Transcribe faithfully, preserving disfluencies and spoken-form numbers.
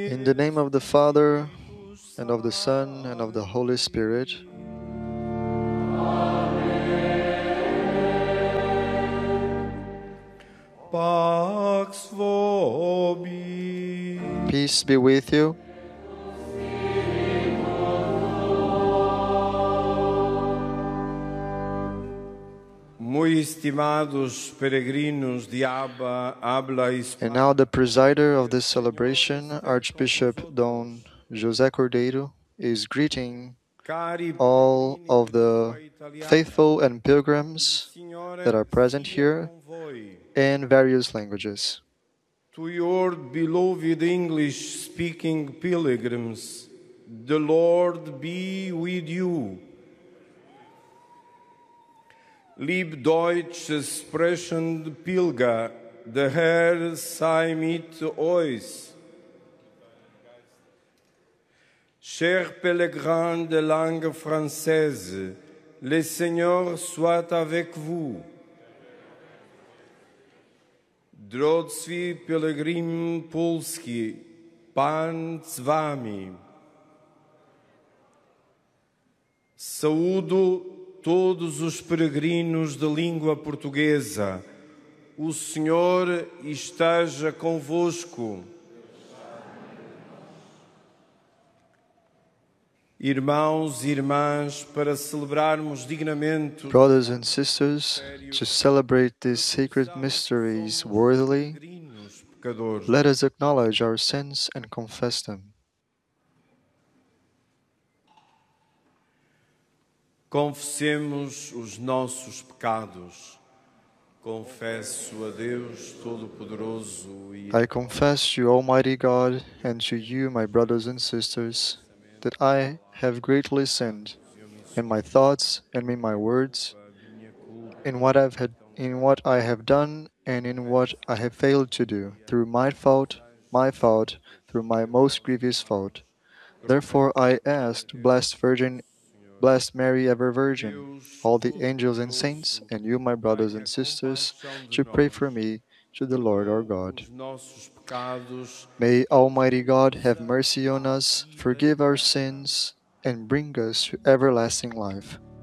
In the name of the Father, and of the Son, and of the Holy Spirit. Pax vobis. Peace be with you. Muy estimados peregrinos de Abba, habla And now hispana. the presider of this celebration, Archbishop Don José Cordeiro, is greeting Cari all pellegrini of di the lingua italiana, faithful and il pilgrims that Signore are present sia here con voi. in various languages. To your beloved English-speaking pilgrims, the Lord be with you. Lieb Deutsch sprechend Pilger, der Herr sei mit euch. Chers pèlerins de langue française, le Seigneur soit avec vous. Drodzy pielgrim polski, Pan z wami. Saúdo todos os peregrinos de língua portuguesa. O Senhor esteja convosco. Irmãos e irmãs, para celebrarmos dignamente Brothers and sisters, to celebrate these sacred mysteries worthily, peregrinos pecadores. let us acknowledge our sins and confess them. Confessemos os nossos pecados. Confesso a Deus Todo-Poderoso e I confess to Almighty God and to you, my brothers and sisters, that I have greatly sinned in my thoughts and in my words, in what I've had, in what I have done and in what I have failed to do, through my fault, my fault, through my most grievous fault. Therefore I asked, blessed Virgin, blessed Mary, ever Virgin, Deus all the angels and saints, Todo-Poderoso, and you, my brothers and tenha sisters, compaixão de to pray nós, for me to the Lord our God. os nossos pecados, May Almighty God have mercy on us, forgive our sins, and bring us to everlasting life.